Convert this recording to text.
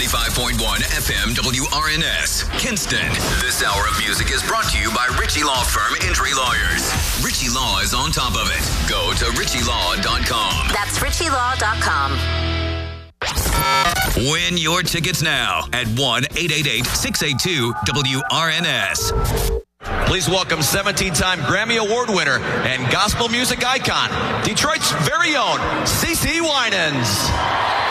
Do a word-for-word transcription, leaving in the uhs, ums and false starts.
ninety-five point one F M W R N S, Kinston. This hour of music is brought to you by Ritchie Law Firm Injury Lawyers. Ritchie Law is on top of it. Go to ritchie law dot com. That's ritchie law dot com. Win your tickets now at one eight eight eight, six eight two, W R N S. Please welcome seventeen-time Grammy Award winner and gospel music icon, Detroit's very own CeCe Winans.